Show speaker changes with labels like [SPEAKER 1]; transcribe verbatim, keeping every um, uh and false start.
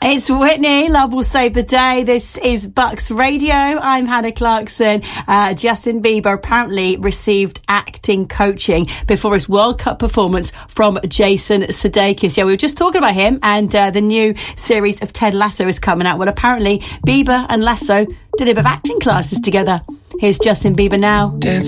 [SPEAKER 1] It's Whitney. Love will save the day. This is Bucks Radio. I'm Hannah Clarkson. Uh, Justin Bieber apparently received acting coaching before his World Cup performance from Jason Sudeikis. Yeah, we were just talking about him, and uh, the new series of Ted Lasso is coming out. Well, apparently Bieber and Lasso did a bit of acting classes together. Here's Justin Bieber now.
[SPEAKER 2] Dancing